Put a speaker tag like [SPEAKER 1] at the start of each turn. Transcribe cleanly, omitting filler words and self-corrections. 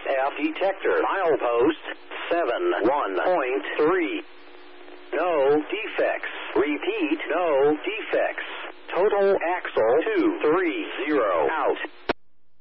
[SPEAKER 1] SF detector. Milepost 71.3. No defects. Repeat, no defects. Total axle 230 out.